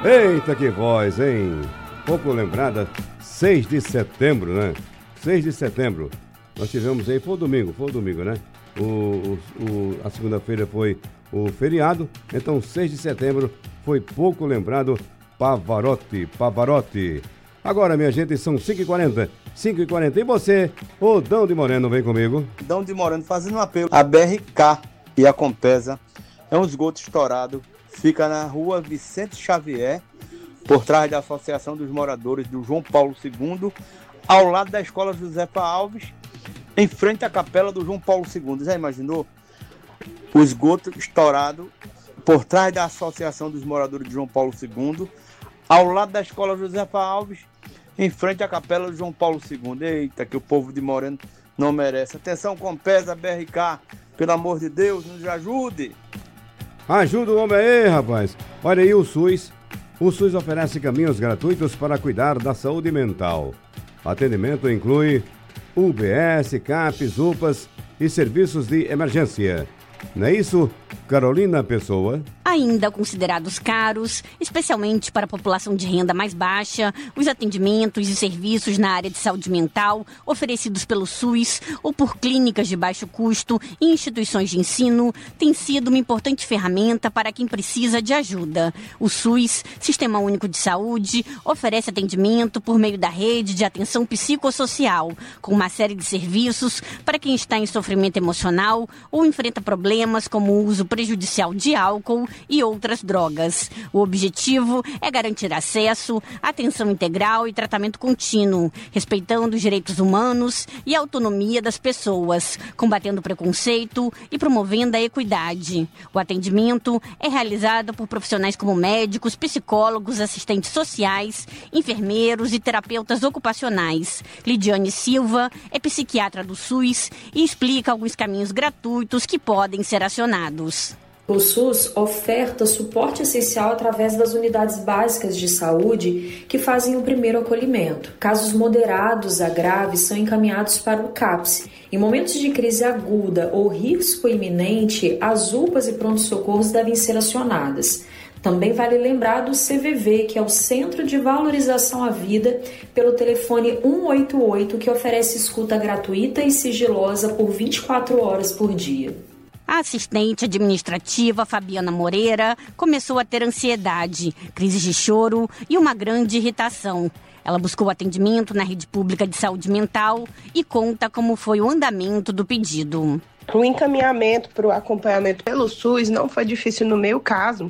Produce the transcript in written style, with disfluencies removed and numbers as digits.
Eita, que voz, hein? Pouco lembrada, 6 de setembro, né? 6 de setembro. Nós tivemos aí, foi o domingo, né? A segunda-feira foi o feriado, então 6 de setembro foi pouco lembrado Pavarotti. Agora, minha gente, são 5h40. E você, ô Dão de Moreno, vem comigo. Dão de Moreno fazendo um apelo. A BRK e a Compesa é um esgoto estourado. Fica na rua Vicente Xavier, por trás da Associação dos Moradores do João Paulo II, ao lado da Escola Josefa Alves, em frente à capela do João Paulo II. Já imaginou? O esgoto estourado por trás da Associação dos Moradores do João Paulo II, ao lado da Escola Josefa Alves, em frente à capela do João Paulo II. Eita, que o povo de Moreno não merece. Atenção, Compesa, BRK, pelo amor de Deus, nos ajude. Ajuda o homem aí, rapaz. Olha aí o SUS. O SUS oferece caminhos gratuitos para cuidar da saúde mental. Atendimento inclui UBS, CAPs, UPAs e serviços de emergência. Não é isso, Carolina Pessoa? Ainda considerados caros, especialmente para a população de renda mais baixa, os atendimentos e serviços na área de saúde mental oferecidos pelo SUS ou por clínicas de baixo custo e instituições de ensino têm sido uma importante ferramenta para quem precisa de ajuda. O SUS, Sistema Único de Saúde, oferece atendimento por meio da rede de atenção psicossocial, com uma série de serviços para quem está em sofrimento emocional ou enfrenta problemas como o uso prejudicial de álcool e outras drogas. O objetivo é garantir acesso, atenção integral e tratamento contínuo, respeitando os direitos humanos e a autonomia das pessoas, combatendo o preconceito e promovendo a equidade. O atendimento é realizado por profissionais como médicos, psicólogos, assistentes sociais, enfermeiros e terapeutas ocupacionais. Lidiane Silva é psiquiatra do SUS e explica alguns caminhos gratuitos que podem ser acionados. O SUS oferta suporte essencial através das unidades básicas de saúde que fazem o primeiro acolhimento. Casos moderados a graves são encaminhados para o CAPS. Em momentos de crise aguda ou risco iminente, as UPAs e pronto-socorros devem ser acionadas. Também vale lembrar do CVV, que é o Centro de Valorização à Vida, pelo telefone 188, que oferece escuta gratuita e sigilosa por 24 horas por dia. A assistente administrativa Fabiana Moreira começou a ter ansiedade, crises de choro e uma grande irritação. Ela buscou atendimento na rede pública de saúde mental e conta como foi o andamento do pedido. O encaminhamento para o acompanhamento pelo SUS não foi difícil no meu caso,